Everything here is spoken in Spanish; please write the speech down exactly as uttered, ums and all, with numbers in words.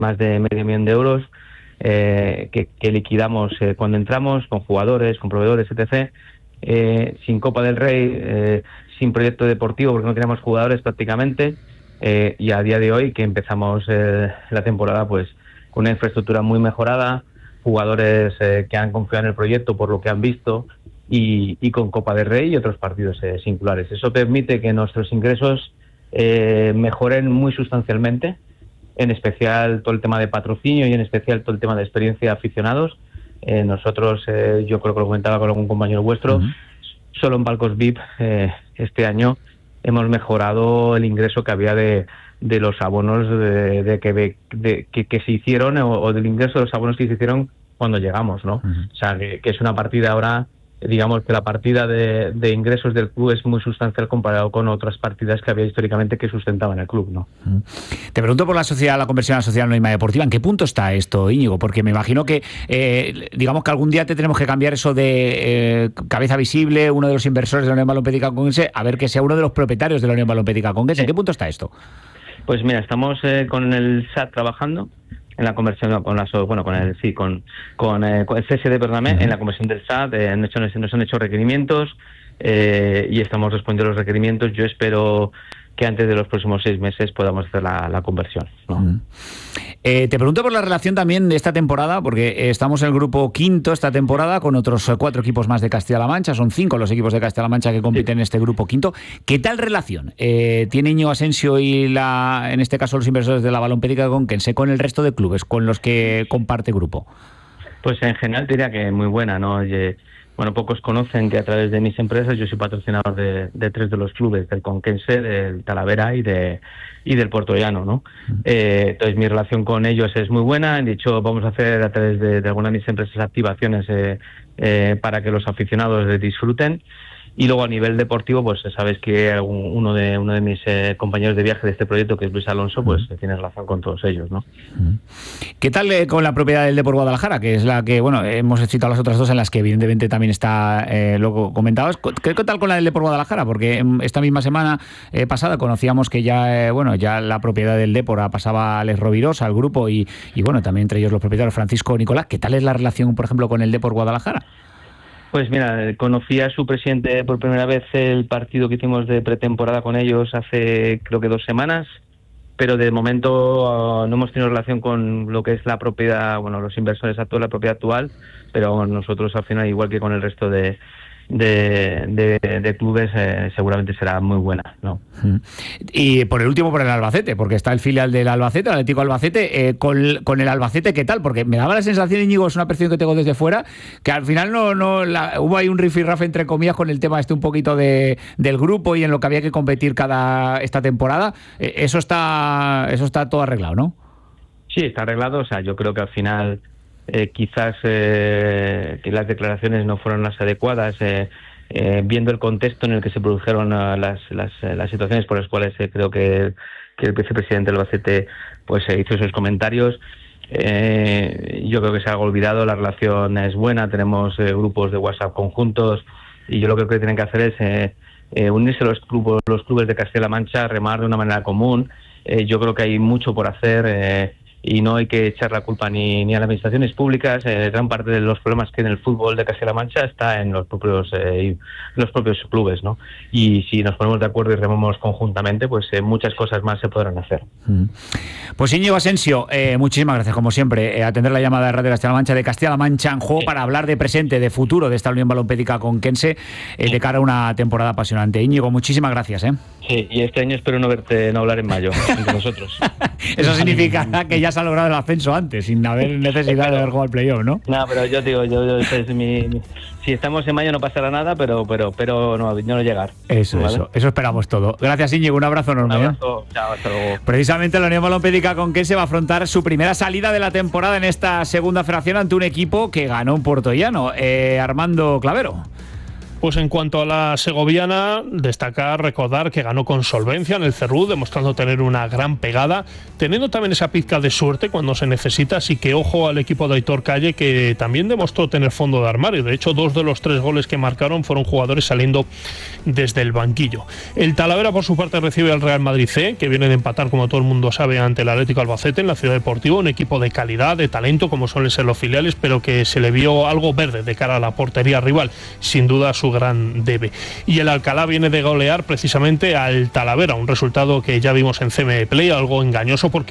más de medio millón de euros eh, que, que liquidamos eh, cuando entramos, con jugadores, con proveedores, etcétera, eh, sin Copa del Rey, eh, sin proyecto deportivo, porque no teníamos jugadores prácticamente, eh, y a día de hoy que empezamos eh, la temporada pues con una infraestructura muy mejorada, jugadores eh, que han confiado en el proyecto por lo que han visto, y, y con Copa del Rey y otros partidos eh, singulares. Eso permite que nuestros ingresos eh, mejoren muy sustancialmente, en especial todo el tema de patrocinio y en especial todo el tema de experiencia de aficionados. Eh, nosotros, eh, yo creo que lo comentaba con algún compañero vuestro, uh-huh. solo en palcos V I P eh, este año hemos mejorado el ingreso que había de, de los abonos de, de, que, de que, que se hicieron o, o del ingreso de los abonos que se hicieron cuando llegamos, ¿no? Uh-huh. O sea, que, que es una partida ahora, digamos que la partida de, de ingresos del club es muy sustancial comparado con otras partidas que había históricamente que sustentaban el club, ¿no? Te pregunto por la sociedad, la conversión a la sociedad anónima deportiva. ¿En qué punto está esto, Íñigo? Porque me imagino que, eh, digamos que algún día te tenemos que cambiar eso de eh, cabeza visible, uno de los inversores de la Unión Balompédica Conquense, a ver que sea uno de los propietarios de la Unión Balompédica Conquense. ¿En qué punto está esto? Pues mira, estamos eh, con el S A T trabajando en la conversión, con la, bueno, con el sí, con, con, eh, con el C S D, perdóname, uh-huh. en la conversión del S A T, eh, han hecho, nos han hecho requerimientos eh, y estamos respondiendo a los requerimientos. Yo espero que antes de los próximos seis meses podamos hacer la, la conversión, ¿no? Uh-huh. Eh, te pregunto por la relación también de esta temporada, porque estamos en el grupo quinto esta temporada con otros cuatro equipos más de Castilla-La Mancha, son cinco los equipos de Castilla-La Mancha que compiten sí. en este grupo quinto. ¿Qué tal relación eh, tiene Íñigo Asensio y, la, en este caso, los inversores de la Balompédica Conquense con el resto de clubes con los que comparte grupo? Pues en general diría que muy buena, ¿no? Oye, bueno, pocos conocen que a través de mis empresas yo soy patrocinador de, de tres de los clubes, del Conquense, del Talavera y de y del Puertollano, ¿no? Uh-huh. Eh, entonces mi relación con ellos es muy buena. Han dicho, vamos a hacer a través de, de algunas de mis empresas activaciones eh, eh, para que los aficionados disfruten. Y luego a nivel deportivo, pues sabes que uno de uno de mis eh, compañeros de viaje de este proyecto, que es Luis Alonso, pues uh-huh. tiene relación con todos ellos, ¿no? Uh-huh. ¿Qué tal eh, con la propiedad del Depor Guadalajara, que es la que, bueno, hemos citado las otras dos en las que evidentemente también está, eh, lo comentabas? ¿Qué, ¿Qué tal con la del Depor Guadalajara? Porque esta misma semana eh, pasada conocíamos que ya, eh, bueno, ya la propiedad del Depor pasaba a Alex Rovirosa, al grupo, y, y bueno, también entre ellos los propietarios Francisco Nicolás. ¿Qué tal es la relación, por ejemplo, con el Depor Guadalajara? Pues mira, conocí a su presidente por primera vez el partido que hicimos de pretemporada con ellos hace creo que dos semanas, pero de momento uh, no hemos tenido relación con lo que es la propiedad, bueno, los inversores actuales, la propiedad actual, pero nosotros al final, igual que con el resto de de, de, de clubes, eh, seguramente será muy buena, ¿no? Y por el último, por el Albacete, porque está el filial del Albacete, el Atlético Albacete, eh, con, con el Albacete, ¿qué tal? Porque me daba la sensación, Íñigo, es una percepción que tengo desde fuera, que al final no, no la, hubo ahí un rifirrafe entre comillas con el tema este un poquito de, del grupo y en lo que había que competir cada esta temporada. Eh, eso está eso está todo arreglado, ¿no? Sí, está arreglado. O sea, yo creo que al final Eh, quizás eh, que las declaraciones no fueron las adecuadas, eh, eh, viendo el contexto en el que se produjeron uh, las, las, eh, las situaciones por las cuales eh, creo que, que el vicepresidente del Albacete pues, eh, hizo esos comentarios. Eh, yo creo que se ha olvidado, la relación es buena, tenemos eh, grupos de WhatsApp conjuntos y yo lo que creo que tienen que hacer es eh, eh, unirse los clubes, los clubes de Castilla-La Mancha, remar de una manera común. Eh, yo creo que hay mucho por hacer. Eh, y no hay que echar la culpa ni, ni a las administraciones públicas. Eh, gran parte de los problemas que en el fútbol de Castilla-La Mancha está en los propios eh, los propios clubes, ¿no? Y si nos ponemos de acuerdo y remamos conjuntamente, pues eh, muchas cosas más se podrán hacer. Pues Íñigo Asensio, eh, muchísimas gracias, como siempre, eh, atender la llamada de Radio Castilla-La Mancha de Castilla-La Mancha en juego, sí, para hablar de presente, de futuro de esta Unión Balompédica Conquense, eh, sí, de cara a una temporada apasionante. Íñigo, muchísimas gracias, ¿eh? Sí, y este año espero no verte no hablar en mayo entre nosotros. Eso significa que ya se ha logrado el ascenso antes, sin haber necesidad de haber jugado al playoff, ¿no? No, pero yo digo, yo, yo es mi, mi, si estamos en mayo no pasará nada, pero pero pero no, no llegar. Eso, ¿vale? eso, eso esperamos todo. Gracias, Íñigo, un abrazo enorme. Un abrazo, ¿eh? Chao, hasta luego. Precisamente la Unión Balompédica Conquense va a afrontar su primera salida de la temporada en esta segunda federación ante un equipo que ganó un puertollano, eh, Armando Clavero. Pues en cuanto a la segoviana, destacar, recordar que ganó con solvencia en el Cerrú, demostrando tener una gran pegada, teniendo también esa pizca de suerte cuando se necesita, así que ojo al equipo de Aitor Calle, que también demostró tener fondo de armario. De hecho, dos de los tres goles que marcaron fueron jugadores saliendo desde el banquillo. El Talavera, por su parte, recibe al Real Madrid C, que viene de empatar, como todo el mundo sabe, ante el Atlético Albacete en la Ciudad Deportiva, un equipo de calidad, de talento, como suelen ser los filiales, pero que se le vio algo verde de cara a la portería rival, sin duda su gran debe. Y el Alcalá viene de golear precisamente al Talavera, un resultado que ya vimos en C M Play, algo engañoso porque